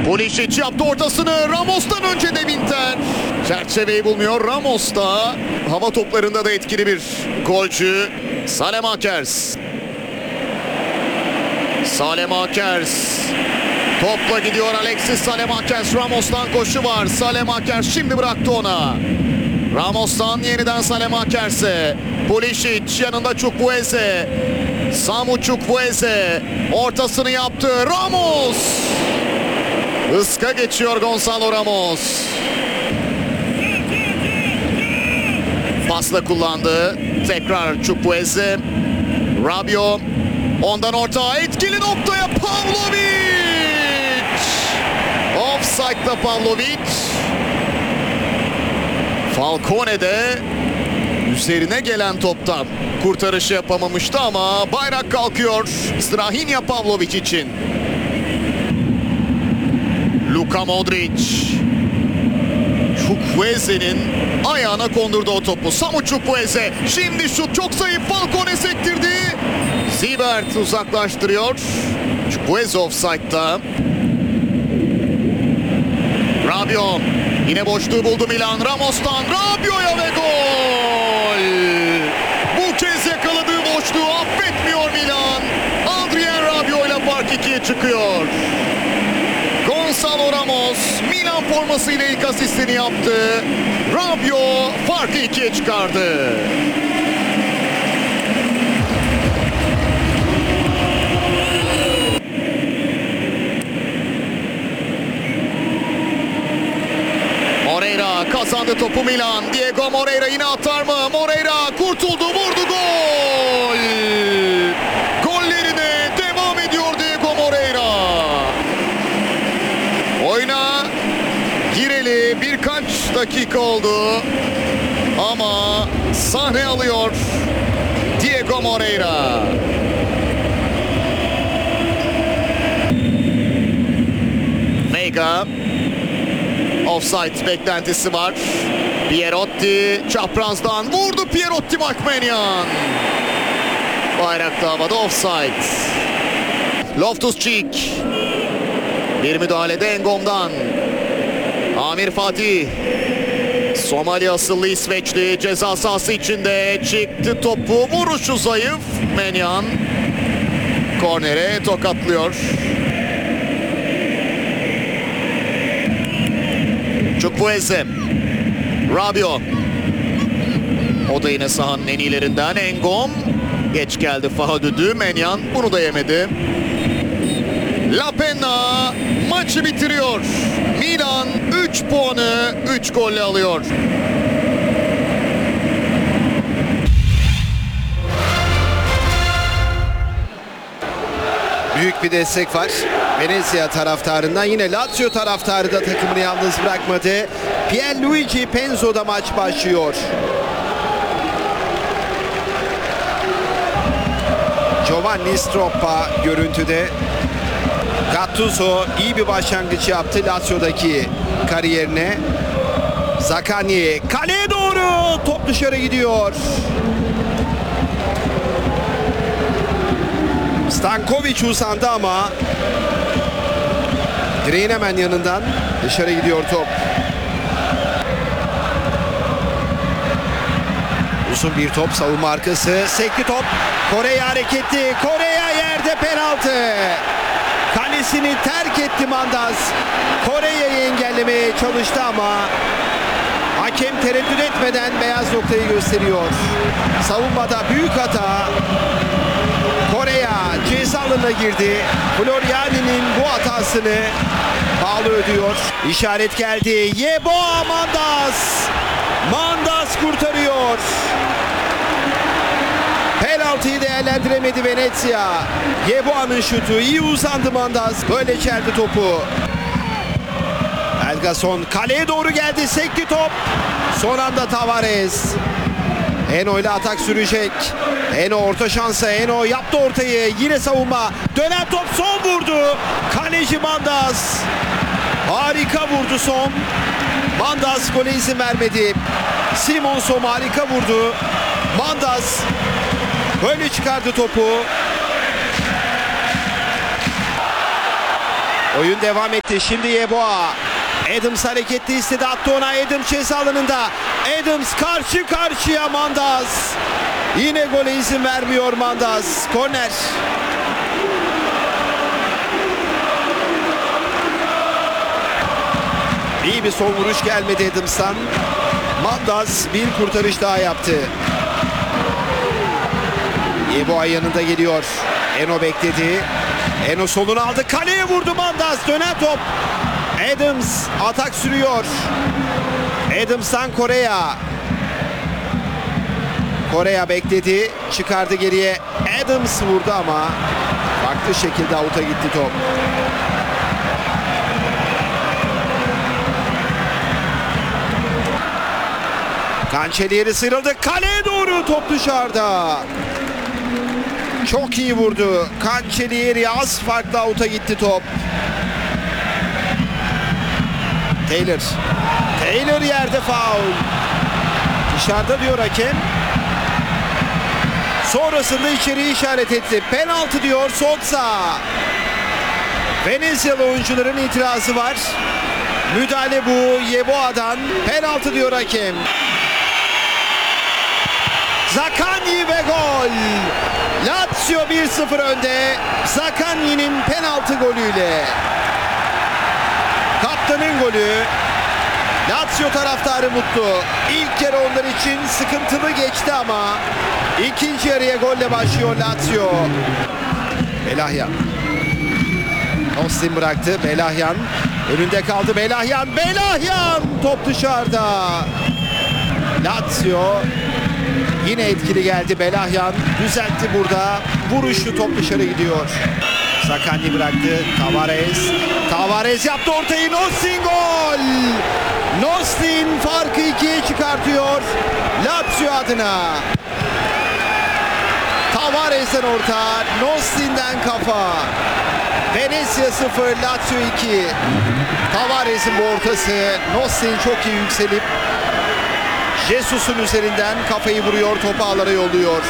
Pulisic yaptı ortasını. Ramos'tan önce de Winter. Çerçeveyi bulmuyor. Ramos da hava toplarında da etkili bir golcü. Saelemaekers. Saelemaekers. Topla gidiyor Alexis Saelemaekers. Ramos'tan koşu var. Saelemaekers şimdi bıraktı ona. Ramos'tan yeniden Saelemaekers'e. Pulisic yanında Chukwueze. Samu Chukwueze ortasını yaptı. Ramos. Iska geçiyor Gonçalo Ramos. Pasla kullandı. Tekrar Chukwueze. Rabiot. Ondan orta etkili noktaya Pavlovic. Offside'da Pavlovic. Falcone de üzerine gelen topta kurtarışı yapamamıştı ama bayrak kalkıyor Strahinja Pavlovic için. Luka Modric. Chukwueze'nin ayağına kondurdu o topu. Samu Chukwueze. Şimdi şut çok zayıf. Falcone sektirdi. Zivert uzaklaştırıyor. Chukwueze offside'da. Rabiot. Yine boşluğu buldu Milan. Ramos'tan Rabiot'a ve gol. Bu kez yakaladığı boşluğu affetmiyor Milan. Adrien Rabiot ile fark 2'ye çıkıyor. Gonçalo Ramos Milan formasıyla ilk asistini yaptı. Rabiot farkı 2'ye çıkardı. Moreira kazandı topu Milan. Diego Moreira yine atar mı? Moreira kurtuldu, vurdu, gol! Gollerine devam ediyor Diego Moreira. Oyuna gireli birkaç dakika oldu ama sahne alıyor Diego Moreira. Veiga. Offside beklentisi var. Pierotti çaprazdan vurdu. Pierotti Makhmenian. Bayrak havada, offside. Loftus-Cheek. Bir müdahalede Engom'dan. Amir Fatih. Somali asıllı İsveçli ceza sahası içinde çıktı topu. Vuruşu zayıf. Menyan kornere tokatlıyor. Chukwueze. Rabiot. O da yine sahanın en iyilerinden. Engom. Geç geldi faul düdüğü. Menyan bunu da yemedi. Lapenna maçı bitiriyor. Milan 3 puanı 3 golle alıyor. Büyük bir destek var Venezia taraftarından. Yine Lazio taraftarı da takımını yalnız bırakmadı. Pierluigi Penzo'da maç başlıyor. Giovanni Stroppa görüntüde. Gattuso iyi bir başlangıç yaptı Lazio'daki kariyerine. Zaccagni kaleye doğru, top dışarı gidiyor. Stankovic uzandı ama direğin hemen yanından dışarı gidiyor top. Uzun bir top, savunma arkası, sekli top. Correa hareketli, Correa yerde, penaltı. Kalesini terk etti Mandaz. Correa'yı engellemeye çalıştı ama hakem tereddüt etmeden beyaz noktayı gösteriyor. Savunmada büyük hata. Correa ceza alanına girdi. Floriani'nin bu hatasını pahalı ödüyor. İşaret geldi. Yeboah Mandaz. Mandaz kurtarıyor. Penaltıyı değerlendiremedi Venezia. Yeboah'nın şutu, iyi uzandı Mandaz. Böyle çeldi topu. Elgason kaleye doğru geldi. Sekti top. Son anda Tavares. Eno ile atak sürecek. Eno orta şansa. Eno yaptı ortayı. Yine savunma. Dönen top, son vurdu. Kaleci Mandaz. Harika vurdu son. Mandaz gole izin vermedi. Simonson harika vurdu. Mandaz böyle çıkardı topu. Oyun devam etti. Şimdi Yeboah. Adams hareketli istedi. Attı ona. Adams ceza alanında. Adams karşı karşıya Mandaz. Yine gole izin vermiyor Mandaz. Korner. İyi bir son vuruş gelmedi Adams'tan. Mandaz bir kurtarış daha yaptı. Yeboah yanında geliyor. Eno bekledi. Eno solunu aldı. Kaleye vurdu Mandaz. Dönen top. Adams atak sürüyor. Adams'tan Correa. Correa bekledi. Çıkardı geriye. Adams vurdu ama farklı şekilde out'a gitti top. Cancellieri sıyrıldı. Kaleye doğru top dışarıda. Çok iyi vurdu. Cancellieri az farklı out'a gitti top. Taylor. Taylor yerde faul. Dışarıda diyor hakem. Sonrasında içeriye işaret etti. Penaltı diyor Souza. Venezyalı oyuncuların itirazı var. Müdahale bu Yeboah'dan. Penaltı diyor hakem. Zaccagni ve gol. Lazio 1-0 önde. Zaccagni'nin penaltı golüyle. Kaptanın golü. Lazio taraftarı mutlu. İlk yarı onlar için sıkıntılı geçti ama ikinci yarıya golle başlıyor Lazio. Belahyan. Nostin bıraktı. Belahyan. Önünde kaldı Belahyan. Belahyan! Top dışarıda. Lazio yine etkili geldi Belahyan. Düzeltti burada. Vuruşlu top dışarı gidiyor. Zaccagni bıraktı. Tavares. Tavares yaptı ortayı. Nostin gol! Nostin farkı 2'ye çıkartıyor Lazio adına. Tavares'ten orta. Nostin'den kafa. Venezia 0, Lazio 2. Tavares'in bu ortası. Nostin çok iyi yükselip Jesus'un üzerinden kafayı vuruyor. Topu ağlara yolluyor.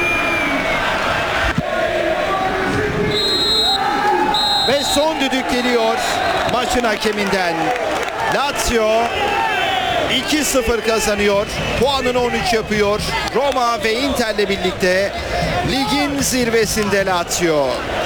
Ve son düdük geliyor maçın hakeminden. Lazio 2-0 kazanıyor. Puanını 13 yapıyor. Roma ve Inter'le birlikte ligin zirvesinde Lazio.